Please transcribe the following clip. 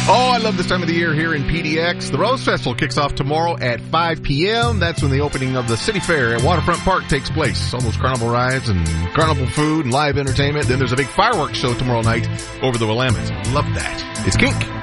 Oh, I love this time of the year here in PDX. The Rose Festival kicks off tomorrow at 5 p.m. That's when the opening of the City Fair at Waterfront Park takes place. All those carnival rides and carnival food and live entertainment. Then there's a big fireworks show tomorrow night over the Willamette. Love that. It's Kink.